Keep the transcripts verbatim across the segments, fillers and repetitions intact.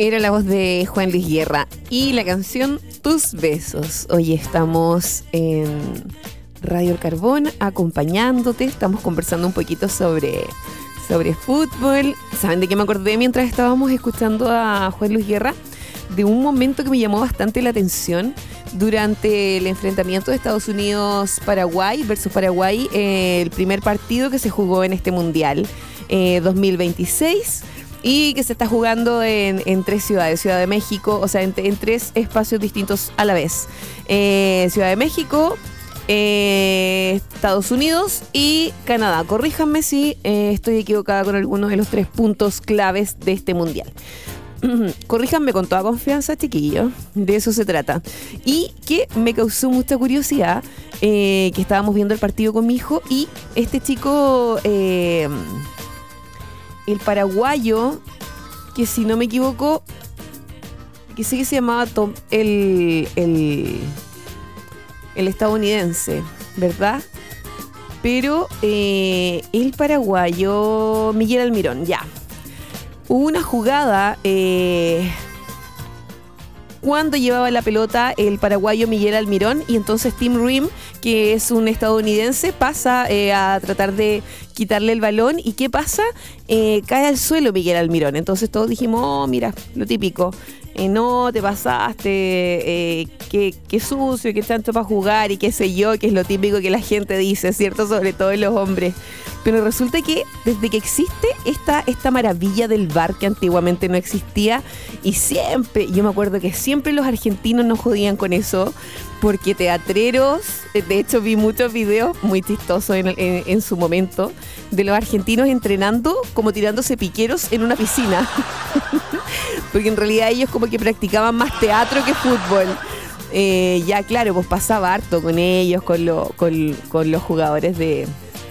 Era la voz de Juan Luis Guerra y la canción Tus Besos. Hoy estamos en Radio El Carbón acompañándote. Estamos conversando un poquito sobre, sobre fútbol. ¿Saben de qué me acordé mientras estábamos escuchando a Juan Luis Guerra? De un momento que me llamó bastante la atención durante el enfrentamiento de Estados Unidos-Paraguay versus Paraguay, eh, el primer partido que se jugó en este Mundial eh, dos mil veintiséis. Y que se está jugando en, en tres ciudades, Ciudad de México, o sea, en, en tres espacios distintos a la vez. Eh, Ciudad de México, eh, Estados Unidos y Canadá. Corríjanme si eh, estoy equivocada con alguno de los tres puntos claves de este mundial. Corríjanme con toda confianza, chiquillos. De eso se trata. Y que me causó mucha curiosidad, eh, que estábamos viendo el partido con mi hijo y este chico... Eh, el paraguayo, que si no me equivoco, que sí que se llamaba Tom, el, el, el estadounidense, ¿verdad? Pero eh, el paraguayo, Miguel Almirón, ya. Hubo una jugada eh, cuando llevaba la pelota el paraguayo Miguel Almirón y entonces Tim Rim, que es un estadounidense, pasa eh, a tratar de quitarle el balón. ¿Y qué pasa? Eh, cae al suelo Miguel Almirón. Entonces todos dijimos, oh, mira, lo típico. Eh, no, te pasaste, eh, qué, qué sucio, qué tanto para jugar y qué sé yo, que es lo típico que la gente dice, ¿cierto? Sobre todo en los hombres. Pero resulta que desde que existe esta, esta maravilla del V A R que antiguamente no existía, y siempre, yo me acuerdo que siempre los argentinos nos jodían con eso, porque teatreros, de hecho vi muchos videos muy chistosos en, en, en su momento, de los argentinos entrenando como tirándose piqueros en una piscina. Porque en realidad ellos como que practicaban más teatro que fútbol. Eh, ya claro, pues pasaba harto con ellos, con, lo, con, con los jugadores de,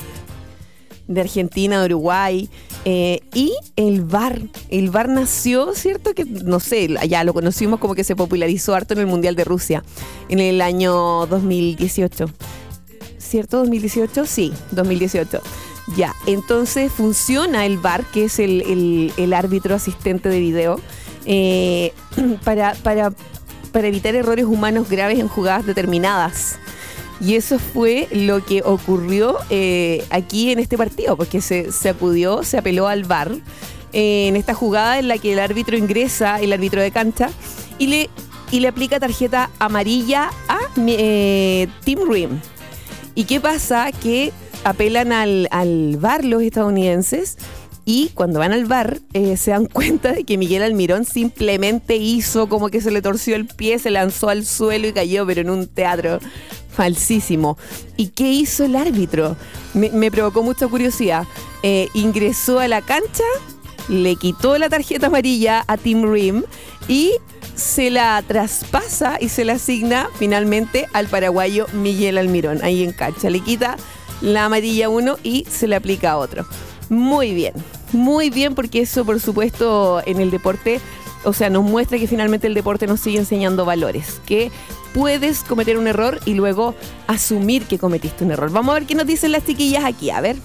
de Argentina, de Uruguay. Eh, y el V A R, el V A R nació, ¿cierto? Que no sé, ya lo conocimos como que se popularizó harto en el Mundial de Rusia, en el año dos mil dieciocho. ¿Cierto? ¿dos mil dieciocho? Sí, dos mil dieciocho. Ya, entonces funciona el V A R, que es el, el, el árbitro asistente de video, eh, para, para, para evitar errores humanos graves en jugadas determinadas. Y eso fue lo que ocurrió eh, aquí en este partido, porque se, se acudió, se apeló al V A R eh, en esta jugada en la que el árbitro ingresa, el árbitro de cancha, y le, y le aplica tarjeta amarilla a eh, Tim Rim. ¿Y qué pasa? Que apelan al, al V A R los estadounidenses y cuando van al V A R eh, se dan cuenta de que Miguel Almirón simplemente hizo como que se le torció el pie, se lanzó al suelo y cayó, pero en un teatro falsísimo. ¿Y qué hizo el árbitro? Me, me provocó mucha curiosidad. Eh, ingresó a la cancha, le quitó la tarjeta amarilla a Tim Rim y se la traspasa y se la asigna finalmente al paraguayo Miguel Almirón. Ahí en cancha le quita la amarilla a uno y se le aplica a otro. Muy bien, muy bien, porque eso por supuesto en el deporte, o sea, nos muestra que finalmente el deporte nos sigue enseñando valores, que puedes cometer un error y luego asumir que cometiste un error. Vamos a ver qué nos dicen las chiquillas aquí, a ver.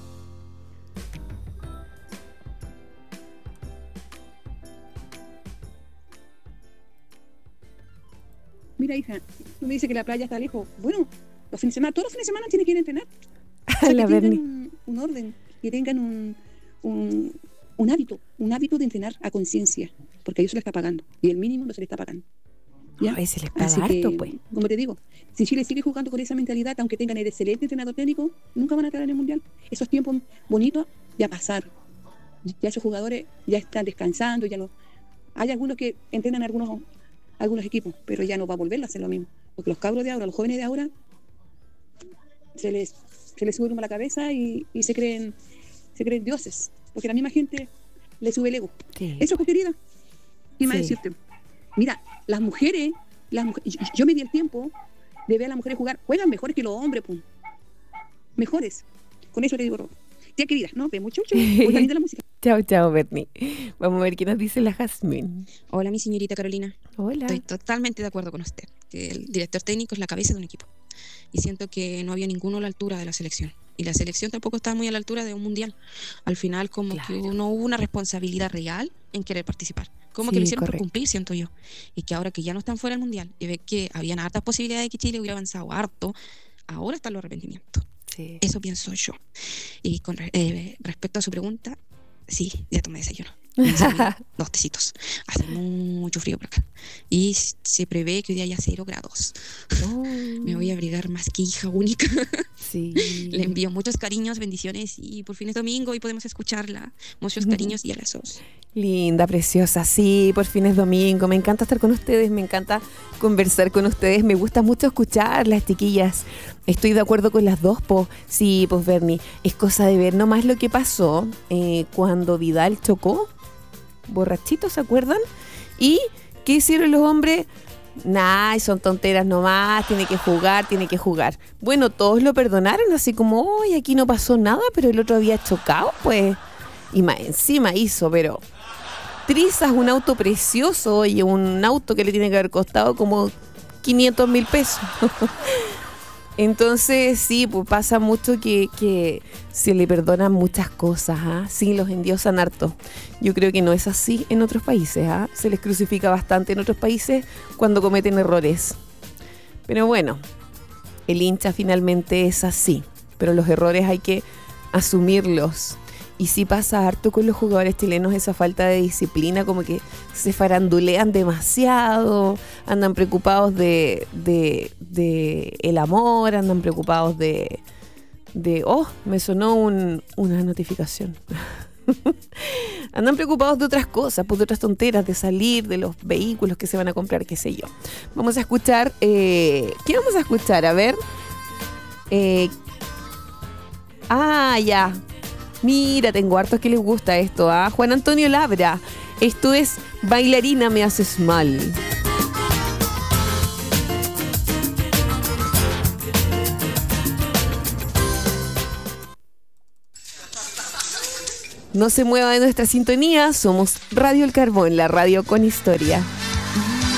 Mira, hija, tú me dices que la playa está lejos. Bueno, los fines de semana, todos los fines de semana tienen que ir a entrenar. O sea, La que tengan Berni. un, un orden, que tengan un, un, un hábito, un hábito de entrenar a conciencia, porque a ellos se les está pagando, y el mínimo no se les está pagando. ¿Ya? A veces les paga Así harto, que, pues. como te digo, si Chile sigue jugando con esa mentalidad, aunque tengan el excelente entrenador técnico, nunca van a estar en el Mundial. Esos tiempos bonitos ya pasaron. Ya esos jugadores ya están descansando, ya no. Hay algunos que entrenan algunos, algunos equipos, pero ya no va a volver a hacer lo mismo. Porque los cabros de ahora, los jóvenes de ahora, se les, se les sube como la cabeza y, y se creen se creen dioses. Porque la misma gente le sube el ego. Sí. Eso, pues, querida. ¿Qué más Sí. decirte? Mira, las mujeres, las mujeres yo, yo me di el tiempo de ver a las mujeres jugar. Juegan mejores que los hombres, pues. Mejores. Con eso te digo todo. Ya, querida, no, ve mucho, mucho. Muy linda la música. Chao, chao, Berni. Vamos a ver qué nos dice la Jazmín. Hola, mi señorita Carolina. Hola. Estoy totalmente de acuerdo con usted, que el director técnico es la cabeza de un equipo. Y siento que no había ninguno a la altura de la selección. Y la selección tampoco estaba muy a la altura de un mundial. Al final, como Claro. que no hubo una responsabilidad real en querer participar. Como Sí, que lo hicieron correcto. por cumplir, siento yo. Y que ahora que ya no están fuera del Mundial y ve que habían hartas posibilidades de que Chile hubiera avanzado harto, ahora están los arrepentimientos. Sí. Eso pienso yo. Y con re- eh, respecto a su pregunta, sí, ya tomé desayuno. Me serví dos tecitos. Hace mucho frío por acá. Y s- se prevé que hoy día haya cero grados. Oh, Me voy a abrigar más que hija única. sí. Le envío muchos cariños, bendiciones y por fin es domingo y podemos escucharla. Muchos cariños y abrazos. Linda, preciosa, sí, por fin es domingo. Me encanta estar con ustedes, me encanta conversar con ustedes, me gusta mucho escucharlas, chiquillas. Estoy de acuerdo con las dos, po. Sí, pues Bernie, es cosa de ver nomás lo que pasó eh, cuando Vidal chocó. Borrachito, ¿se acuerdan? ¿Y qué hicieron los hombres? Nah, son tonteras nomás, tiene que jugar, tiene que jugar. Bueno, todos lo perdonaron, así como, hoy aquí no pasó nada, pero el otro había chocado, pues. Y más encima hizo, pero trizas un auto precioso, oye, un auto que le tiene que haber costado como quinientos mil pesos. Entonces, sí, pues pasa mucho que, que se le perdonan muchas cosas, ¿ah? Sí, los endiosan harto. Yo creo que no es así en otros países, ¿ah? Se les crucifica bastante en otros países cuando cometen errores. Pero bueno, el hincha finalmente es así, pero los errores hay que asumirlos. Y sí pasa harto con los jugadores chilenos esa falta de disciplina, como que se farandulean demasiado, andan preocupados de, de, de el amor, andan preocupados de, de oh, me sonó un, una notificación. Andan preocupados de otras cosas, pues de otras tonteras, de salir, de los vehículos que se van a comprar, qué sé yo. Vamos a escuchar, eh, ¿qué vamos a escuchar? A ver. Eh, ah, ya. Mira, tengo hartos que les gusta esto, ¿ah? Juan Antonio Labra. Esto es Bailarina me haces mal. No se mueva de nuestra sintonía, somos Radio El Carbón, la radio con historia.